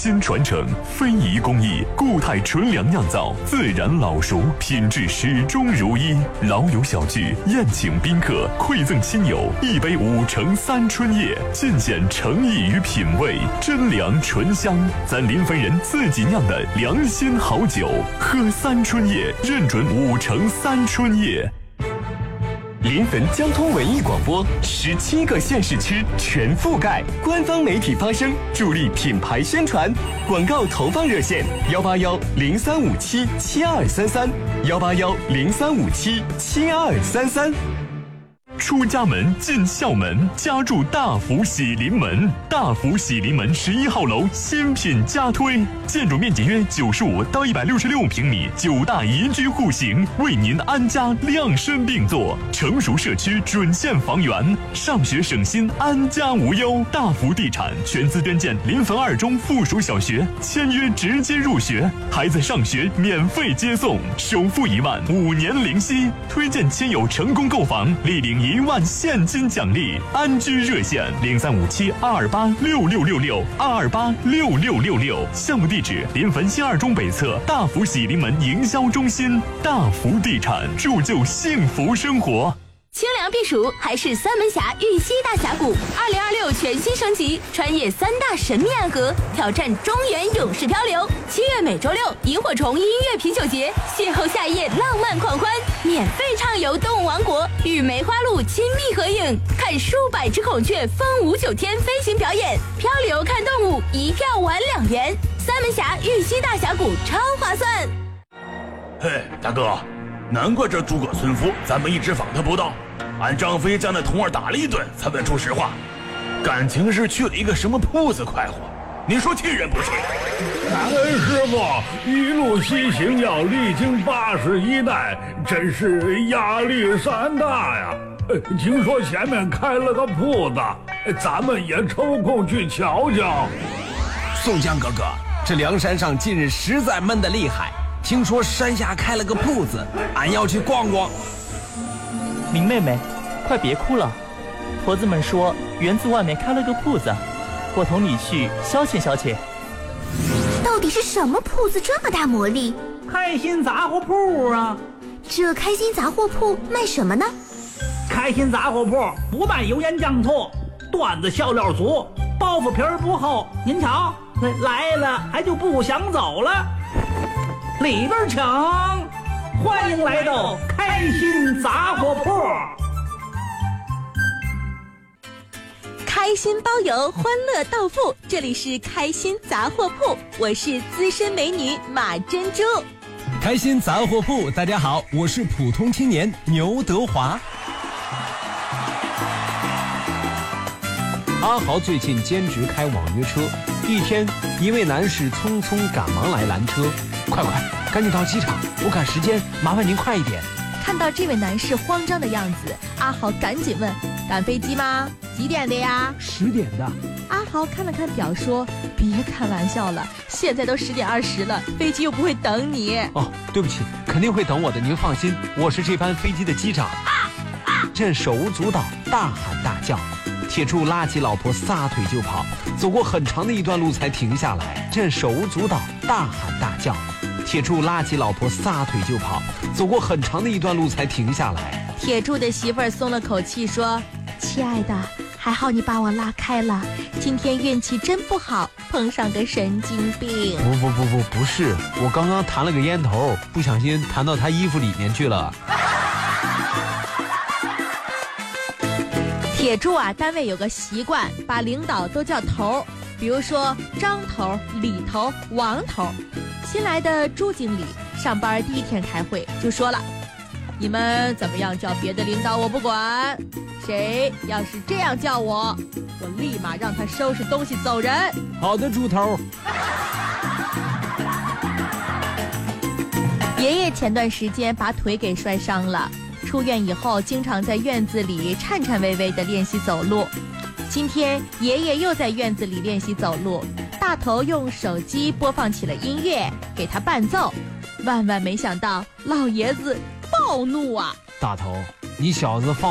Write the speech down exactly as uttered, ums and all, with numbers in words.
心传承，非遗工艺，固态纯粮酿造，自然老熟，品质始终如一。老友小聚，宴请宾客，馈赠亲友，一杯五成三春叶，尽显诚意与品味，真粮醇香，咱临汾人自己酿的良心好酒，喝三春叶，认准五成三春叶。 临汾交通文艺广播，十七个县市区全覆盖，官方媒体发声，助力品牌宣传。广告投放热线：幺八幺零三五七七二三三，幺八幺零三五七七二三三。 出家门进校门，家住大福喜临门。大福喜临门十一号楼新品加推，建筑面积约九十五到一百六十六平米，九大宜居户型，为您安家量身定做。成熟社区准线房源，上学省心，安家无忧。大福地产全资捐建临汾二中附属小学，签约直接入学，孩子上学免费接送，首付一万，五年零息。推荐亲友成功购房，立领一万现金奖励。安居热线零三五七二二八六六六六二二八六六六六。项目地址：临汾新二中北侧大福喜临门营销中心。大福地产，铸就幸福生活。 清凉避暑还是三门峡玉溪大峡谷？二零二六全新升级，穿越三大神秘暗河，挑战中原勇士漂流。七月每周六，萤火虫音乐啤酒节，邂逅夏夜浪漫狂欢，免费畅游动物王国，与梅花鹿亲密合影，看数百只孔雀风舞九天飞行表演，漂流看动物，一票玩两元。三门峡玉溪大峡谷超划算。 嘿，大哥。难怪这诸葛村夫咱们一直访他不到，俺张飞将那童儿打了一顿才问出实话，感情是去了一个什么铺子快活，你说气人不气？ 感恩师傅，一路西行要历经八十一难，真是压力山大呀。听说前面开了个铺子，咱们也抽空去瞧瞧。 宋江哥哥，这梁山上近日实在闷得厉害，听说山下开了个铺子，俺要去逛逛。 明妹妹，快别哭了，婆子们说园子外面开了个铺子，我同你去消遣消遣。 到底是什么铺子这么大魔力？ 开心杂货铺啊！ 这开心杂货铺卖什么呢？ 开心杂货铺不卖油盐酱醋，段子笑料足，包袱皮儿不厚。您瞧，来了还就不想走了。里边请，欢迎来到开心杂货铺。 开心包邮，欢乐到付，这里是开心杂货铺，我是资深美女马珍珠。 开心杂货铺，大家好，我是普通青年牛德华。阿豪最近兼职开网约车，一天，一位男士匆匆赶忙来拦车，快快，赶紧到机场，我赶时间，麻烦您快一点。 看到这位男士慌张的样子，阿豪赶紧问：赶飞机吗？几点的呀？ 十点的。 阿豪看了看表说：别开玩笑了，现在都十点二十了，飞机又不会等你。 哦，对不起，肯定会等我的，您放心，我是这班飞机的机长。啊啊、朕手舞足蹈，大喊大叫。铁柱拉起老婆撒腿就跑，走过很长的一段路才停下来。朕手舞足蹈，大喊大叫。铁柱拉起老婆撒腿就跑，走过很长的一段路才停下来。 铁柱的媳妇儿松了口气说：亲爱的，还好你把我拉开了，今天运气真不好，碰上个神经病。 不不不不不是，我刚刚弹了个烟头，不小心弹到他衣服里面去了。 铁柱啊，单位有个习惯，把领导都叫头，比如说张头、李头、王头。新来的朱经理上班第一天开会就说了：你们怎么样叫别的领导我不管，谁要是这样叫我，我立马让他收拾东西走人。 好的，猪头。 爷爷前段时间把腿给摔伤了，出院以后经常在院子里颤颤巍巍地练习走路。今天爷爷又在院子里练习走路，大头用手机播放起了音乐给他伴奏，万万没想到老爷子暴怒啊！ 大头，你小子放